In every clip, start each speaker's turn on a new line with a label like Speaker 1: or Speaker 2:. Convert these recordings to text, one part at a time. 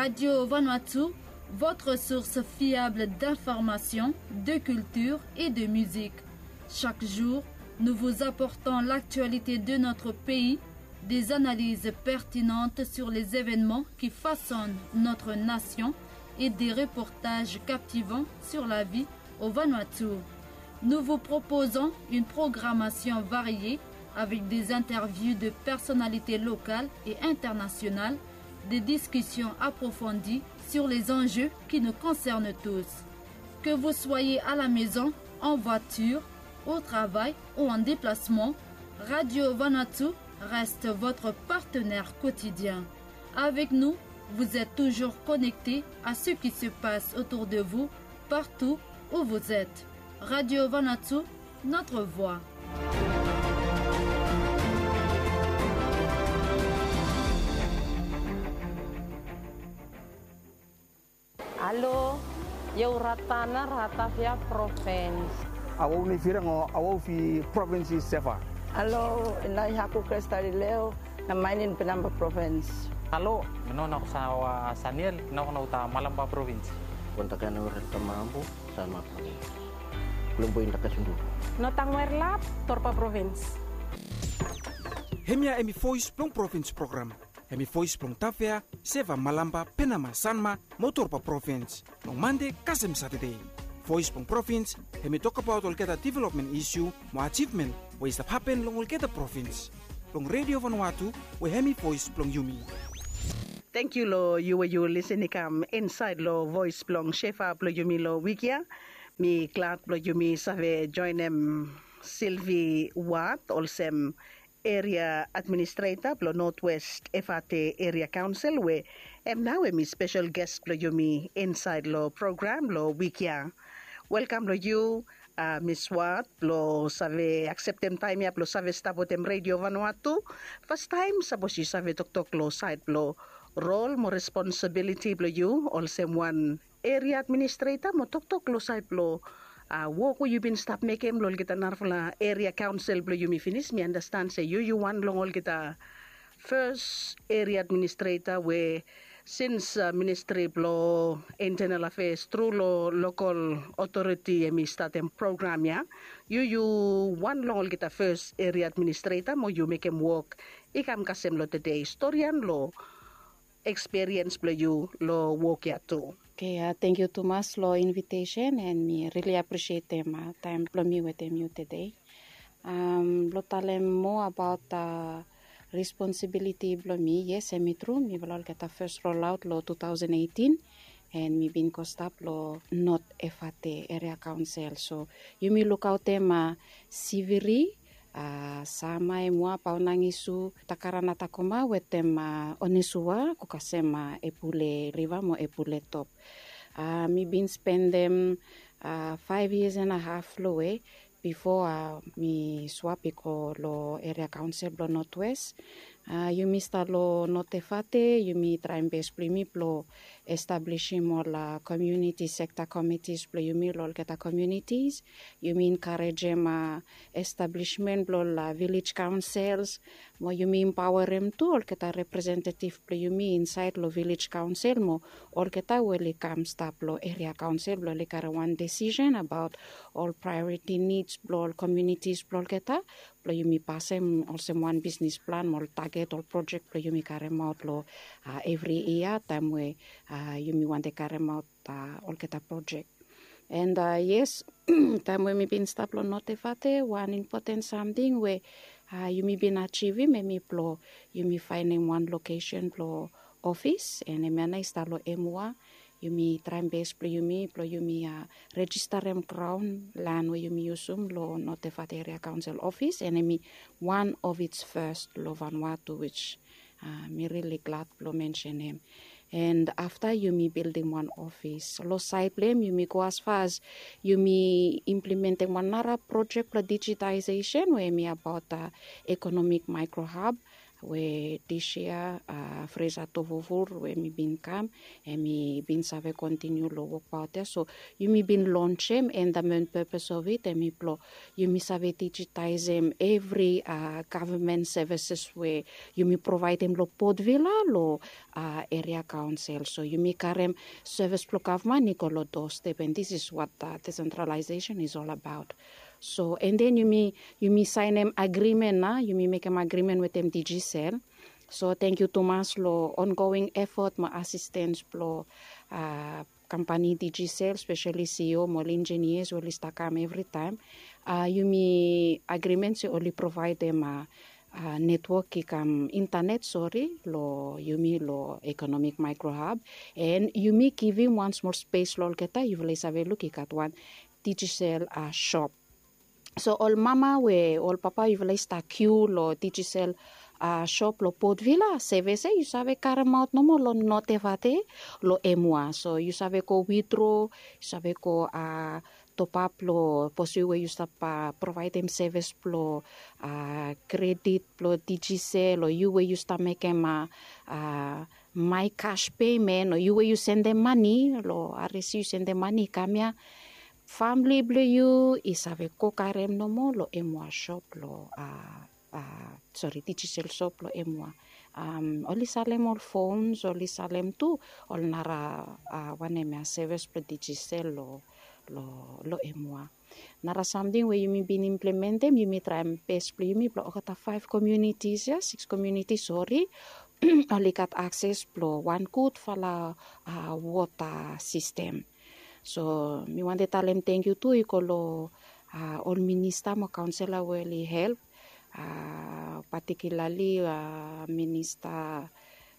Speaker 1: Radio Vanuatu, votre source fiable d'informations, de culture et de musique. Chaque jour, nous vous apportons l'actualité de notre pays, des analyses pertinentes sur les événements qui façonnent notre nation et des reportages captivants sur la vie au Vanuatu. Nous vous proposons une programmation variée avec des interviews de personnalités locales et internationales, des discussions approfondies sur les enjeux qui nous concernent tous. Que vous soyez à la maison, en voiture, au travail ou en déplacement, Radio Vanuatu reste votre partenaire quotidien. Avec nous, vous êtes toujours connectés à ce qui se passe autour de vous, partout où vous êtes. Radio Vanuatu, notre voix.
Speaker 2: Halo, eu ratana ratavia province.
Speaker 3: Awo ni firango awo fi province Sefa.
Speaker 2: Halo, inay haku Cristalileo na mainin Penamba province.
Speaker 4: Halo, menona ko sa Saniel, na uta Malamba province.
Speaker 5: Kontakan orang Tamambu sama province. Belum poin Takasundu.
Speaker 2: Notangwerlap, Torpa province.
Speaker 6: Hemia emi Voice Plong Province program. Hemi Voice Plong Tafea, Seva Malamba, Penama Sanma, Motorpa province. No Monday, Kasem Saturday. Voice Plong Province, hemi talk about Olketa development issue, mo achievement, what is happen long Olketa province. Plong Radio Vanuatu, we hemi Voice Plong Yumi.
Speaker 7: Thank you lo you listening inside lo Voice Plong Shefa Plo Yumi lo Wikia. Mi glad Plo Yumi save join Sylvie Watt olsem Area Administrator Plo Northwest FAT Area Council we now mi special guest Plo Yumi inside lo program lo Wikia. Welcome lo you Miss Watt plo save acceptem time ya plo save stabotem Radio Vanuatu. First time sabos you save tok lo side plo role mo responsibility plo you also one area administrator mo tok lo side plo work you been stop making lol kita narfla area council plo you mi finish me understand say you one long all kita first area administrator we since Ministry plo Internal Affairs through lo local authority mi startem program ya you one long kita first area administrator mo you make him work ikam kasem lo today historian lo experience plo you lo work ya too.
Speaker 8: Okay, thank you Thomas lo invitation and me really appreciate them time plo me with them you today. Lo talem mo about responsibility blo me yes semi true me balol kata first rollout lo 2018 and me bin kostap lo not FAT area council so you me look out them siviri sama emua paunangisu takaranata koma wetem onisua kukasema epule riva mo epule top me been spend them 5 years and a half lo before me swap ko lo area council lo Northwest you mi sta lo notefate you mi try best primi plo establishing more la community sector committees plo you mi lo keta communities you mi encourage establishment plo la village councils mo you mi empower them to all keta representative plo you mi inside lo village council mo all keta will come stop lo area council lo le kara one decision about all priority needs plo communities plo keta plo you mi pasem also one business plan mo target all project plo you mi karem out lo every year time we you mi want to karem out all keta project and yes time we mi been stop lo notifate one important something we you mi been achieving me plo you mi finding one location plo office and emana istalo emwa you mi try base plo you mi register em crown land where you mi usum lo notifate area council office and me one of its first lo Vanuatu which me really glad plo mention him. And after you me building one office, lo side blame you me go as far as you me implementing one another project for digitization where me about economic micro hub we this year Freza Tovovur we mi bin come and mi bin save continue lo work out there. So you mi bin launch him and the main purpose of it and mi plo you mi save digitize him every government services where you mi provide him lo podvilla lo area council. So you mi karem service plo government nikolo doorstep, and this is what decentralization is all about. So and then you mi sign an agreement you mi make an agreement with them Digicel. So thank you Thomas lo ongoing effort ma assistance plo company Digicel, especially CEO mo engineers will come every time. You mi agreement so only provide them network ikam internet lo yumi lo economic micro hub, and yumi giving one small space lol keta you will have look at one Digicel shop. So all mama we all papa you will start queue lo Digicel shop lo podvilla CVC you save karamaut no mo lo notevate lo emwa. So you save ko withdraw, you save ko top up lo posu we you stop provide them service plo credit plo Digicel lo you we you start make them my cash payment or you we you send them money lo RSU send them money kamya family blue isave ko karem no mo lo emwa shop lo Digicel shop lo emwa oli salem all phones oli salem tu ol nara waneme service plo Digicel lo emwa nara something where you may been implemented you may try best play you may plo okata 5 communities 6 communities oli kat access plo one good fala water system. So mi want to tell them thank you too ikolo all minister mo councillor will help particularly minister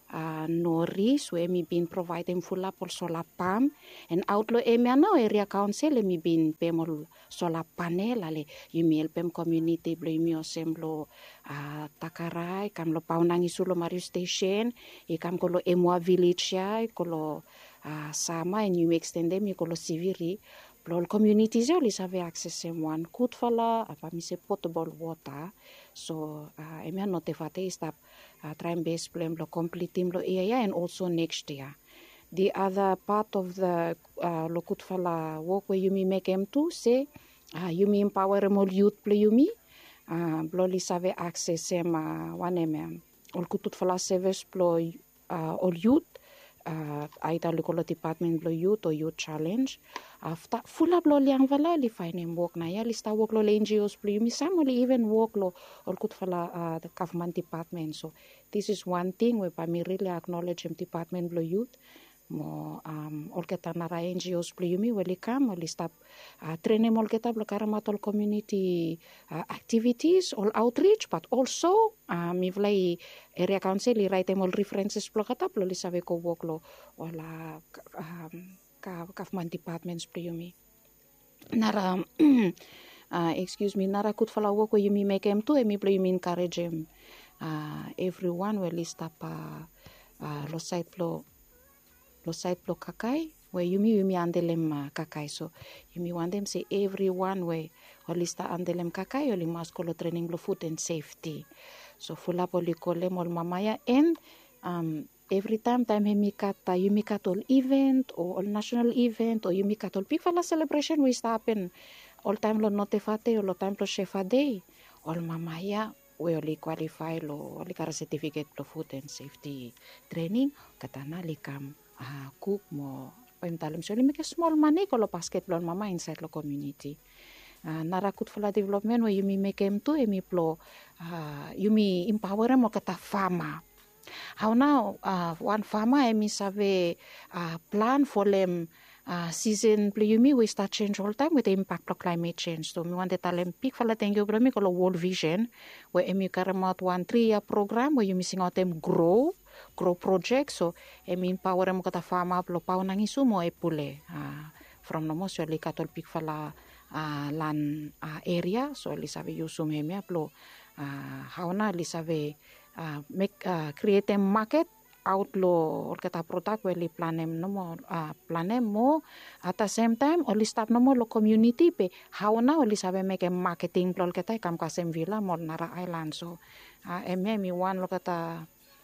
Speaker 8: Norris where me been providing full up or solar pump and outlaw now area council me been pemol solar panel ale you me help community blo mi osemblo Takarai kam lo paunangi sulo Mario station ikam kolo emwa village ya kolo sama and you extend them kolo siviri all communities only have access to one good fala apa mi se potable water. So emi notifate stop try and base plan lo complete team lo area and also next year the other part of the lo good fala work where you me make them to say you me empower more youth play you me bloli have access em one em all good fala service plo all youth either local department blo youth or youth challenge after full up lo liang vala li fine work na ya lista work lo NGOs blo you some only even work lo all good fala the government department. So this is one thing where me really acknowledge him department blo youth mo all keta nara NGOs blo you me welcome only stop training all keta blo karamat all community activities all outreach but also mi vlai area council li write all references blo kata blo li save ko work lo wala government departments blo you me nara excuse me nara kut fala work you me make him to me blo you me encourage him everyone will stop lo site blo kakai where you me andelem kakai. So you me want them say everyone where holista andelem kakai oli mas kolo training blo food and safety. So full up oli kolem ol mamaya and every time you cut all event or all national event or you cut all big fala celebration we happen all time lo notifate all time lo shefa day all mamaya we only qualify lo only kara certificate lo food and safety training katana likam cook mo pemtalem so make small money kalau basketball mama inside lo community narakut fala development where you me make em to emi plo you me empower mo kata farmer how now one farmer emi save plan for them season play you me we start change all time with the impact of climate change. So me want to tell them pick fala thank you bro me kalau World Vision where emi karamat 1 3-year program where you missing out them grow project. So emi empower mo kata farmer plo pau nangi sumo e pule from no mo so li katol pick fala land area so li save yusum hemia plo how na li save make create a market out lo kita product we li planem mo at the same time oli start no mo lo community pe how na oli sabe make marketing lo kita kam kasem villa mo Nara Island so mi one lo kita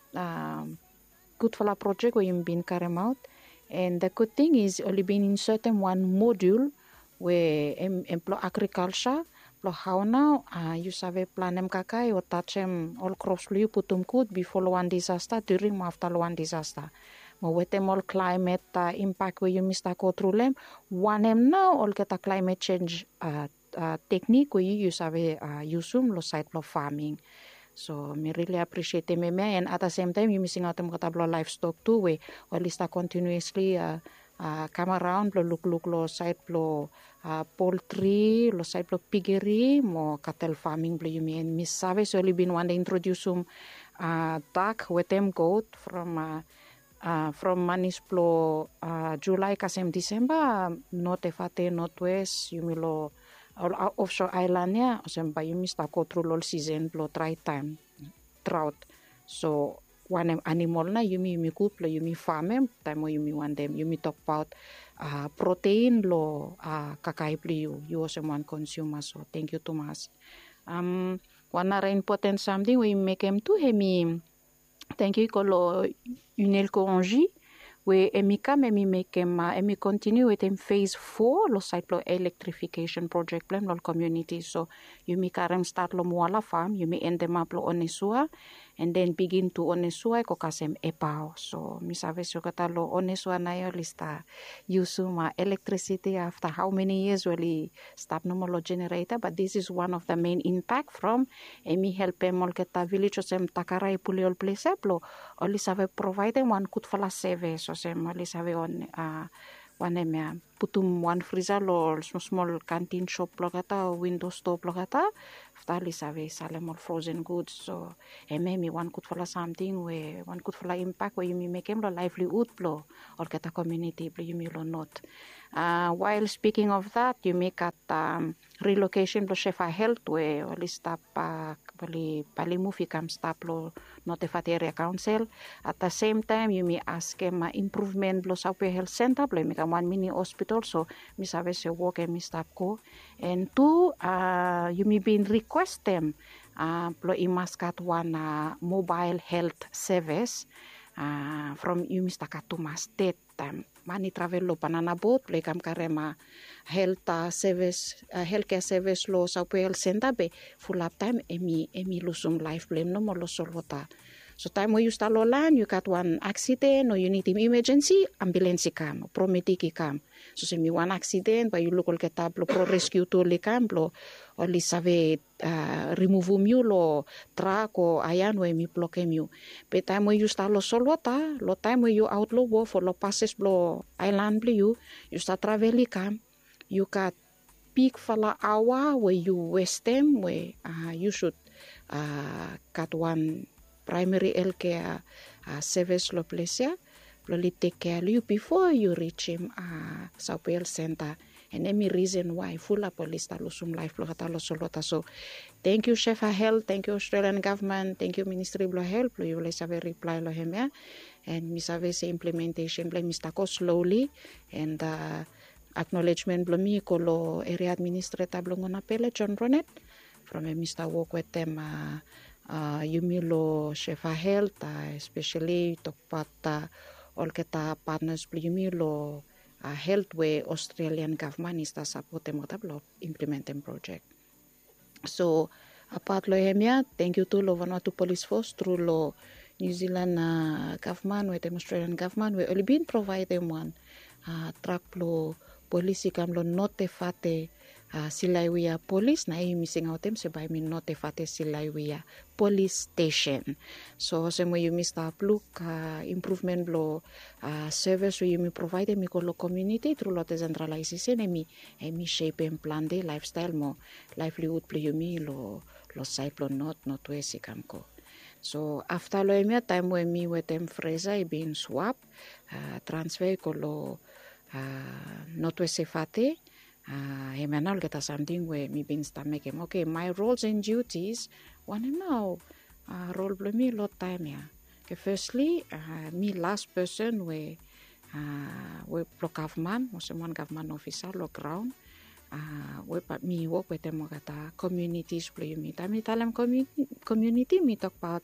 Speaker 8: good for la project we been carry out and the good thing is only been insert one module where employ agriculture lo how now you save planem kakai o tachem all crops lu putum kut before one disaster during after one disaster mo wetem all climate impact we you mista ko through one now all kita climate change technique we you save usum lo site lo farming. So, me really appreciate me and at the same time, you missing out kata blo livestock too, we or least continuously come around, lo look lo side lo poultry, lo side lo piggery, mo cattle farming blo you mean Miss Savage only been one day introduce duck with them goat from manis plo July kasem December not efate northwest you milo offshore island ya osempa you mista ko through all season plo dry time drought so one animal na yumi cook plo yumi farm time yumi one them yumi talk about protein lo kakai plo you also one consumer so thank you Thomas one other important something we make him to hemi thank you ko lo unel ko onji we emikam make him continue with him phase 4 lo site lo electrification project plan lo community so you make karem start lo muala farm you may end them up lo onesua and then begin to onesua ko kasem epao so misabe so kata lo onesua na yo lista usuma electricity after how many years really stop no lo generator but this is one of the main impact from emi help mol keta village sem takarai puliol place lo oli save provide one kut fala service so sem oli save on one putum one freezer lo small canteen shop lo kata window stove lo kata ftali save salem all frozen goods so me one could fala something we one could fala impact where you make em lo livelihood lo or kata community lo you lo not while speaking of that you make at relocation lo Shefa Health we oli stop pali move kam stop lo notified area council at the same time you may ask him improvement lo South Health Center lo make one mini hospital so mi sabe se work and mi stop ko and two you may been request them lo imaskat one mobile health service from you Mr. Katuma state mani travel lo banana boat play kam karema health service healthcare service lo South Health Center be full up time emi lusum life blame no mo lo solvota so time when you start lo land you got one accident or you need emergency ambulance come promedic come so se mi one accident but you look all get tablo pro rescue to le camblo or li save remove mu lo truck o ayan we mi block mu pe time when you start lo solvota lo time when you out lo wo for lo passes blo island blo you start traveling come you got peak fala hour where you waste them where you should got one primary healthcare service lo place lo li take care you before you reach him South Health Center and any reason why full up police lo sum life lo kata lo solota so thank you Shefa Health thank you Australian government thank you Ministry of Health lo you let's have a reply lo hem ya and mi save se implementation blame Mr. Ko slowly and acknowledgement blo mi ko lo area administrator blo ngona pele John Ronet from Mr. work with them Yumilo Shefa Health especially talk about all kita partners Yumilo health way Australian government is the support them implementing project so apart lo hemia thank you to lo Vanuatu police force through lo New Zealand government with Australian government we only been provide them one truck lo police kam lo notifate Silaiwia police na missing out them sebay min notifate Silaiwia police station so semo you mista look improvement blo service you mi provide mi ko lo community through lo decentralization emi shape and plan de lifestyle mo livelihood blo mi lo site lo not wesi kam ko so after lo emi time when mi with them freza been swap transfer ko lo not wesi fate Hemanal get something where me been make him okay my roles and duties one now role blame me lot time ya Okay, firstly, me last person we pro government, one government officer lo ground. We me work with them kata communities play me. Tami talam community me talk about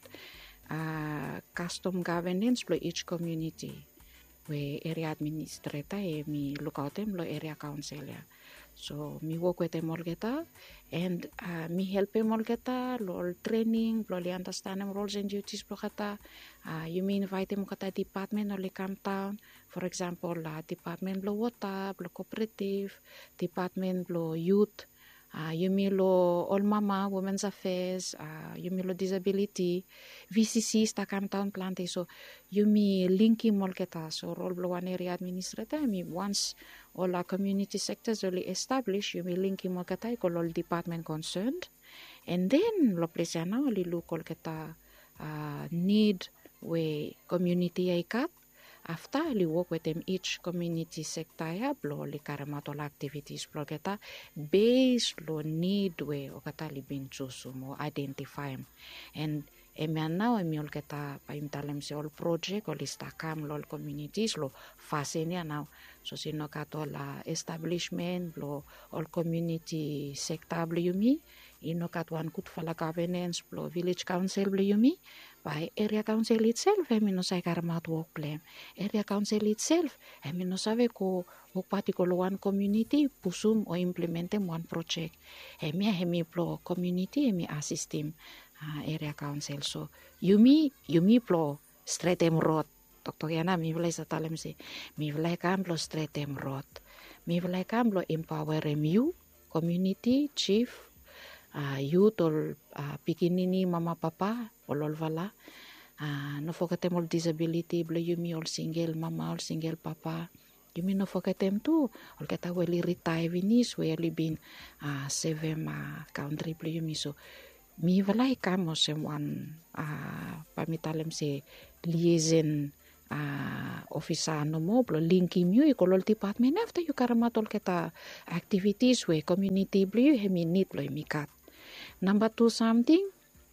Speaker 8: custom governance play each community. We area administrator me look out them lo area council ya. So me work with them all kita and me help them all kita lo training lo li understand them roles and duties lo kata you me invite them kata department or come town, for example department lo water lo cooperative, department lo youth, you me lo all mama women's affairs, you me lo disability, VCC sta come town plante. So you me linking all kita so role lo one area administrator me once all our community sectors really established, you may link mo katay ko all department concerned, and then lo plesya na li look all kita need we community ay kat after li work with them each community sector ya blo li karamatol activities blo kita based lo need we o kata li bin chusu mo identify and now ol kita paimtalem se all project o lista kam lo communities lo fase niya now so sino kato la establishment lo all community sector blo yumi ino katuan kut fala governance blo village council blo yumi by area council itself no say karamat work plan area council itself no sabe ko o particular one community pusum o implementem one project hemi blo community hemi assistim area council. So yumi plo stretem road Dr. Yana mi vlei sa talem si mi vlei kam plo stretem road mi vlei kam plo empower you community chief youth ol pikinini mama papa olol vala no forgetem ol disability blo yumi ol single mama ol single papa yumi no forgetem tu ol kata weli retire vinis weli bin sevem country blo yumi. So mi valai kamo se one pamitalem se liaison officer no mo blo linki mu ikolol department after you karamatol kita activities we community blo hemi need blo mi kat. Number 2 something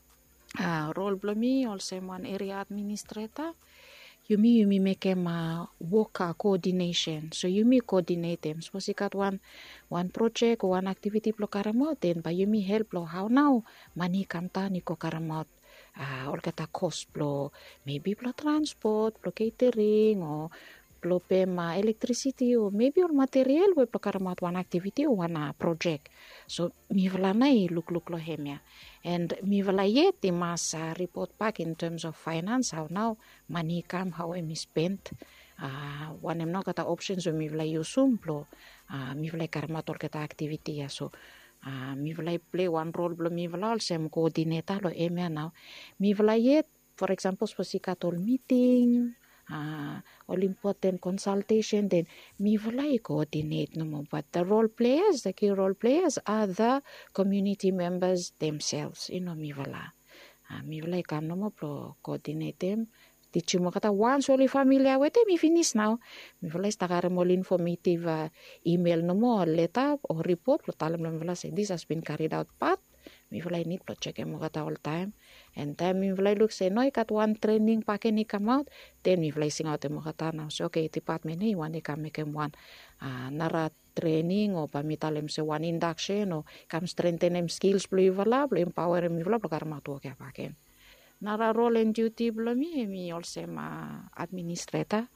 Speaker 8: role blo mi also one area administrator yumi make work coordination. So yumi coordinate them. Suppose got one project or one activity blo karamot then by yumi help blo how now money kamta ni ko karamot or kata cost blo maybe blo transport blo catering or blo pema electricity or maybe or material we blo karamot one activity or one project. So mi vela nai look lo hemia and mi vela yet the mas report back in terms of finance how now money come how am spent one am not kata options so mi vela usum blo mi vela karamator kata activity ya. So mi vela play one role blo mi vela also coordinator lo emia now mi vela yet for example sposikatol meeting all important consultation then mi vela coordinate no more, but the key role players are the community members themselves mi vela kam no more pro coordinate them teach mo kata once only familiar with them mi finish now mi vela stakare mo informative email no more letter or report lo talam mi vela say this has been carried out but mi vela need to check mo kata all time and time mi vela look say no kat one training pake ni come out then mi vela sing out mo kata now so okay department ni one kam make one nara training o pamitalem se one induction o kam strengthen them skills blo vela blo empower mi vela blo karma to kya pake nara role and duty blo mi also administrator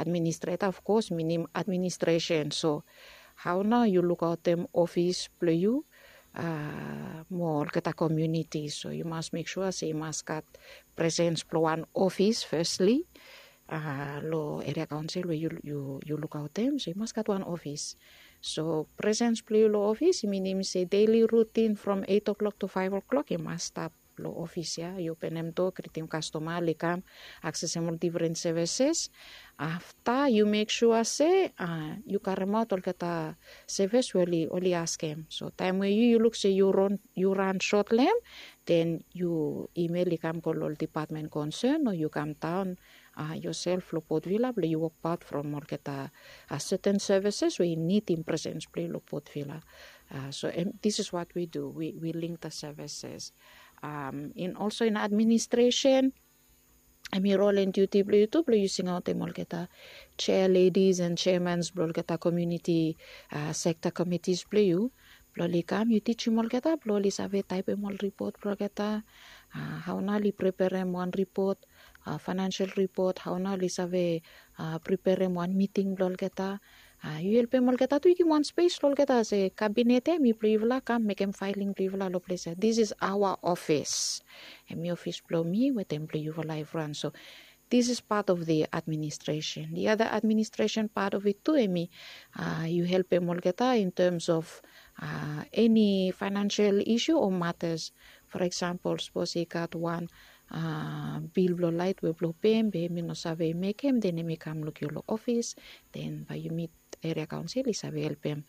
Speaker 8: of course minim administration. So how now you look out them office blo you more kita community, so you must make sure say must got presence pro one office firstly lo area council where you look out them, so you must got one office. So presence play lo office meaning say daily routine from 8 o'clock to 5 o'clock you must stop lo office ya you penem to kritim customer likam accessible different services after you make sure say you karama tol kata service only ask him. So time where you look say you run short lem then you email likam kolol department concern or you come down yourself lo Port Vila you work part from more kata certain services we need in presence play lo Port Vila. So this is what we do, we link the services. Also in administration Ami role and duty blo itu blo using out mol kita chair ladies and chairmans blo kita community sector committees blo you blo li kam you teach mol kita blo li save type mol report blo kita how na li prepare one report financial report how na li save prepare one meeting blo kita you help mol kita tu iki one space blo kita se cabinet mi privla kam make em filing privla lo place this is our office and my office blo me with employee you live run. So this is part of the administration. The other administration part of it too, Emi, you help mol kita in terms of any financial issue or matters. For example, suppose you got one bill blow light we blow pay be mi no save make him then me come look your office then by you meet area council is save help him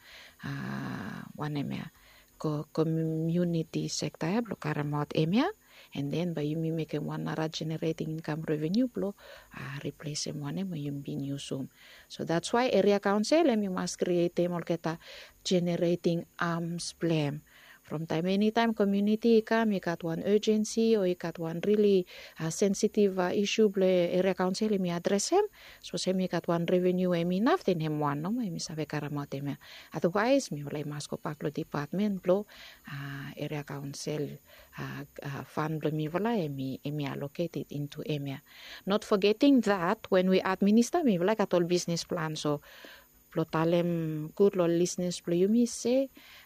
Speaker 8: one emia community sector blow karamot emia and then by you make him one nara generating income revenue blow replace him one em you be new soon. So that's why area council you must create them all get generating arms plan. From time anytime community come, you got one urgency or you got one really sensitive issue, area council me address him. So say me got one revenue enough then him one no me save karamot him. Otherwise me like must go back to department blow area council fund blow me vola me allocate it into area. Not forgetting that when we administer me like at all business plan so plotalem good lo listeners blow you me say.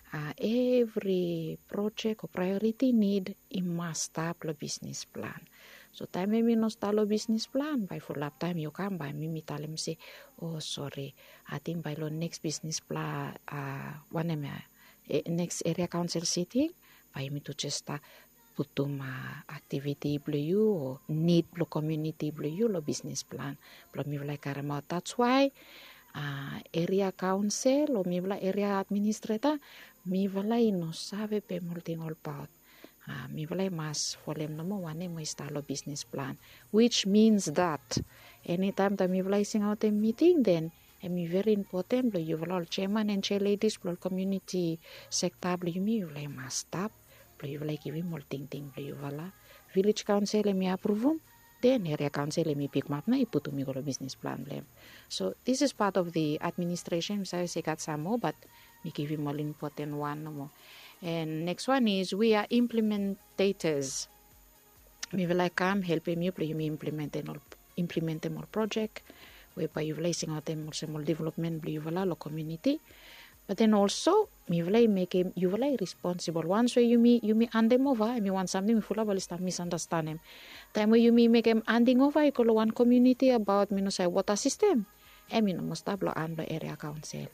Speaker 8: Every project or priority need a must have a business plan. So time me no start a business plan by full up time you come by me tell them say oh sorry I think by lo next business plan one next area council sitting by me to just put to my activity blue you or need blue community blue you lo business plan blue me like karamot. That's why area council or me area administrator mi valai no sabe pe multing all part. Mi valai mas folem namo wane mo istalo business plan, which means that anytime that mi valai sing out a meeting then mi very important lo you valai chairman and chair ladies lo community sector lo mi valai mas stop lo you valai give multing ting lo you valai village council mi approve then area council mi pick map na iputo mi ko business plan blem. So this is part of the administration. So I say got some more but we give him all important one no more. And next one is we are implementators. We will like come help me implement more project whereby you placing out them more development blue lo community. But then also me will make him you will responsible. Once where you me hand them over, I want something full of start misunderstand him. Time where you make him handing over I call one community about me no say water system. I mean must have and area council.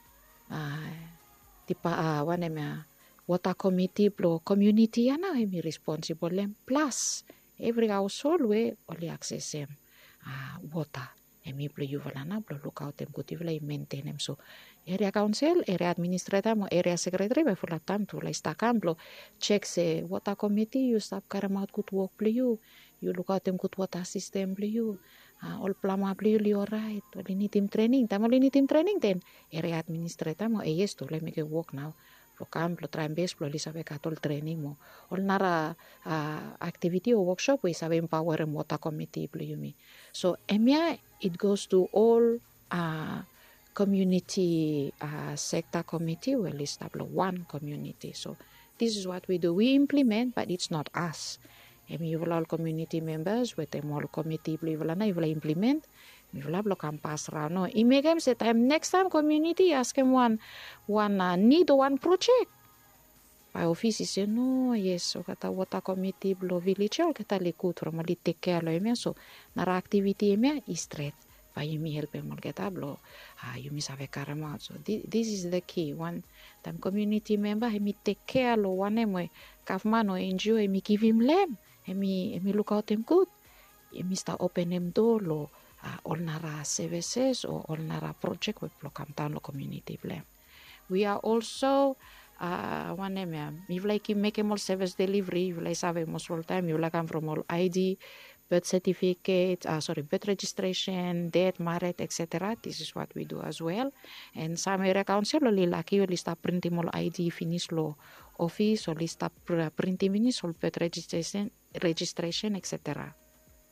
Speaker 8: Tipa one water committee blow community ana mi responsible them plus every household we only access them water mi blow you valana blow look out them good you maintain them. So area council area administrator mo area secretary by full time to like stakam blow check say water committee you stop karamot good work blow you look out them good water system blow you all plama blow you alright only need team training time only need team training then area administrator mo yes to let me get work now lo camp lo try and base lo sabe katol training mo all nara activity or workshop we sabe empower and water committee blow you me. So emia it goes to all community sector committee we list up one community. So this is what we do, we implement but it's not us. You will all community members with them all committee you will implement you will have come pass around no I make them say time next time community ask them one need one project by office say no yes so kata water committee blow village all kata likut from ali take care lo emia so nara activity emia is straight by me help them all kata blow you miss have karama. So this is the key one time community member me take care lo one em government or NGO me give him lem me look out them good me start open them door lo all nara services or all nara project we block down lo community blame. We are also one name if like you make more service delivery you like have most all time you like come from all ID birth certificate birth registration death marriage etc. This is what we do as well. And some area council only lucky you start printing all ID finish lo office or start printing finish all birth registration etc.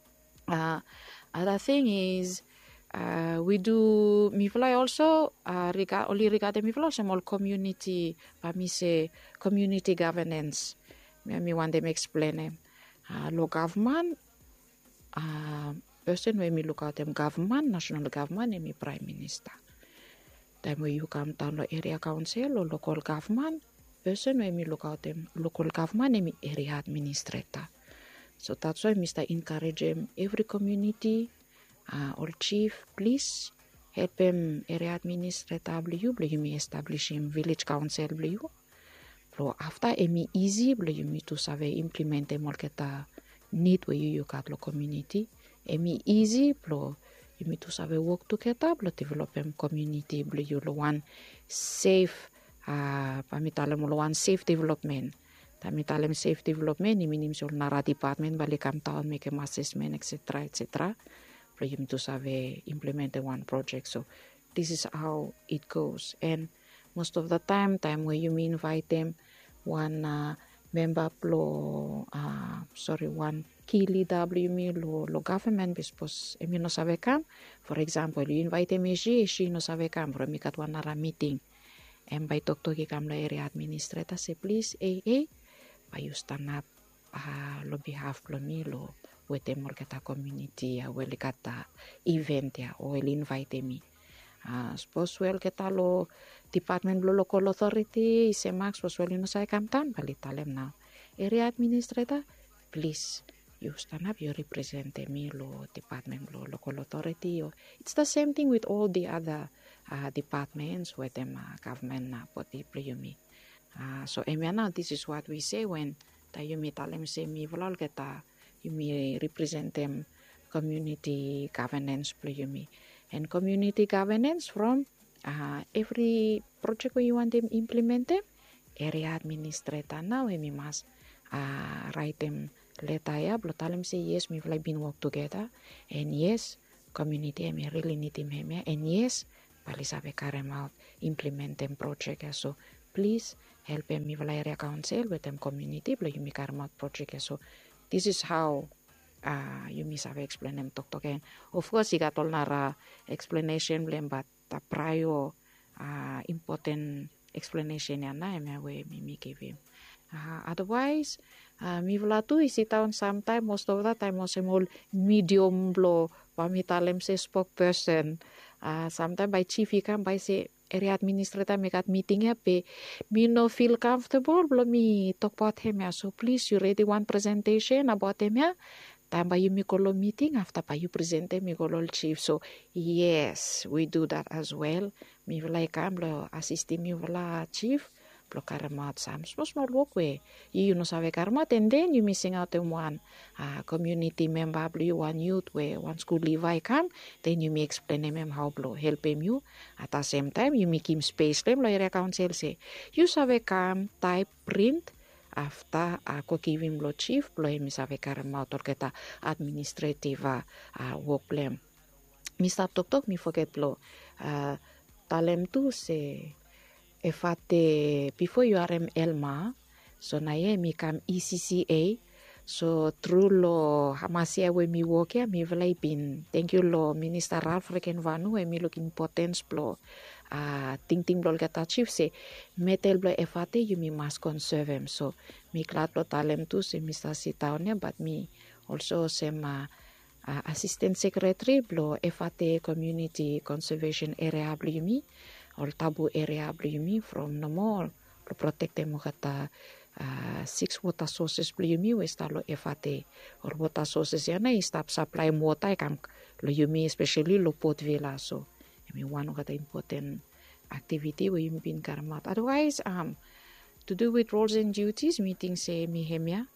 Speaker 8: Other thing is we do mifly also regarding mifly also more community community governance. Me want them explain them. Lo government person when we look at them government, national government, and me prime minister. Time when you come down to area council or local government, person when we look at them local government and me area administrator. So that's why Mr. encourage them every community, all chief, please help them area administrator you me establish him village council you. Pro after me easy you me to save implement them all kita need where you got lo community. Me easy pro you me to save work together pro develop them community you lo one safe pamitalem lo one safe development. Tamitalem safe development ni minim sul nara department balikam taon make assessment etc. For you to save implement one project. So this is how it goes. And most of the time where you invite them one member one key leader lo government bispos no save kam. For example, you invite them she no save kam for me kat one nara meeting. And by talk kam la area administrator say please you stand up lo behalf lo me lo with them kita community well kata event ya or invite me suppose well kita lo department lo local authority se max suppose well no say come down balitalem now area administrator please you stand up you represent me lo department lo local authority or it's the same thing with all the other departments with them government body play me. So now this is what we say when tayo mi talem say mi volal kita you may represent them community governance play me and community governance from every project where you want them implement them area administrator now we must write them letter ya blo talem say yes we have been work together and yes community may really need him and yes pali sabe carry out implement them project so please help them with area council with them community but you make a project so this is how you miss have explain them talk again. Of course you got all nara explanation blame but the prior important explanation ya na way me give him. Otherwise mi vla tu isi taon sometime most of the time was small medium blow pamitalem say spokesperson sometimes by chief ikam by say area administrator make at meeting ya pe me no feel comfortable blow me talk about him ya so please you ready one presentation about him ya time by you me call meeting after by you present him me call chief so yes we do that as well me like kam blow assist me vla chief blow karamat some small walkway you no save karamat and then you missing out in one community member blue one youth where one school levi come then you may explain him how blow help him you at the same time you make him space them lo area council say you save come type print after ako give him lo chief blow him save karamat or kita administrative work plan me stop talk me forget blow talem tu say efate before you are Elma so na ye mi kam ECCA so through lo hamasia we mi work ya mi velai bin thank you lo minister Ralph Rekenvanu we mi look importance blo ting blo kata chief say metel blo efate you mi must conserve him so mi klat lo talem tu se Mr. Sitaonya but me also sema assistant secretary blo efate community conservation area blo mi or tabu area blumi from the mall to protect them kata 6 water sources blumi we start lo FAT or water sources yana stop supply water kam lo yumi especially lo Port Vila so I mean one of the important activity we been karamat otherwise to do with roles and duties meeting say mi hemia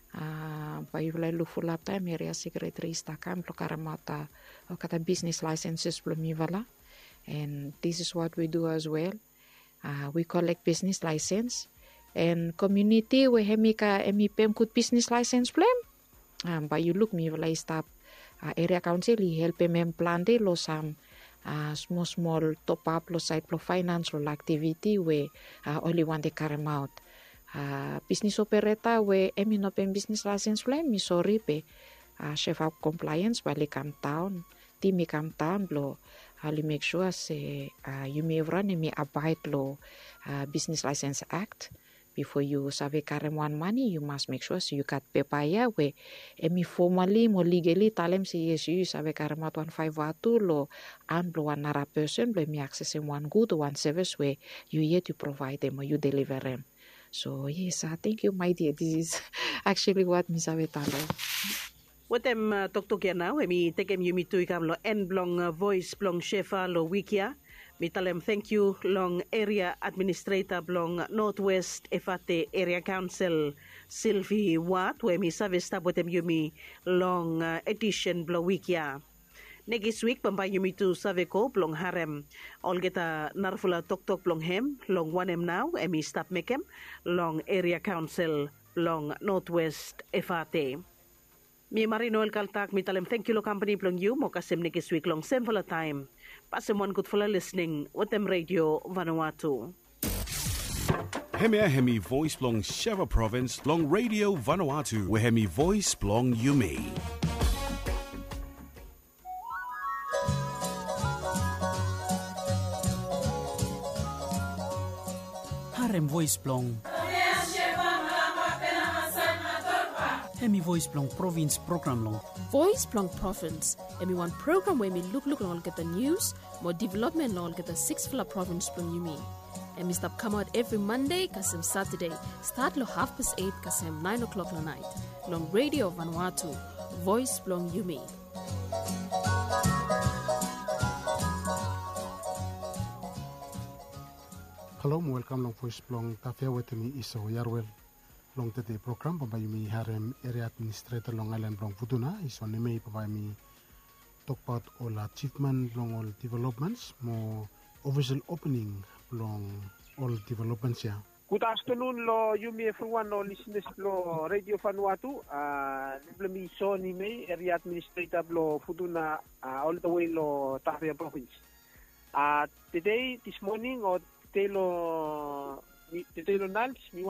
Speaker 8: pa yulay lo full up time area secretary stakam lo karamata o kata business licenses blumi vala. And this is what we do as well. We collect business license and community we hemika emipem kut business license plan. But you look me like stop area council help them plan de lo some small top up lo site lo finance lo activity we only one they carry out. Business operator we eminopem business license plan mi sorry pe chef of compliance while come town. Timi come town lo hali make sure say you may run and may abide lo Business License Act. Before you save karem one money, you must make sure so you got papaya we emi formally mo legally talem si you save karem 1.5 watu lo and lo one nara person lo emi access one good one service where you yet to provide them or you deliver them. So yes, thank you my dear. This is actually what mi save talo.
Speaker 7: What em tok ya now emi tekem yumi tu ikam lo en blong voice blong shefa lo wikia. Mitalem thank you long area administrator blong Northwest Efate Area Council Sylvie Watt we mi savesta botem yumi long edition blo wikia. Next week pamba yumi tu saveko blong harem olgeta narfula tok blong hem long wanem now emi stop mekem long area council long Northwest Efate. Mi Marino El Kaltak mitalem thank you lo company blong you mo kasem next week long same for time. Pasemon good for listening Watem Radio Vanuatu.
Speaker 9: Hemi voice blong Sheva Province long Radio Vanuatu we hemi voice blong Yumi.
Speaker 10: Harem voice blong Hemi voice blong province program long.
Speaker 11: Voice blong province. Emi one program where me look all get the news, more development all get the 6th floor province blong yumi. Emi stop come out every Monday kasem Saturday. Start lo 8:30 kasem 9 o'clock la night. Long Radio Vanuatu. Voice blong yumi.
Speaker 12: Hello, welcome long voice blong tafia wetemi iso yarwell. Long tete program pambai mi harem area administrator long island long futuna iso neme pambai mi talk about all achievement long all developments mo official opening long all developments ya.
Speaker 3: Good afternoon lo Yumi everyone lo listeners lo Radio Vanuatu mi so ni me area administrator lo futuna all the way lo Tafea province. Today this morning or today lo lunch mi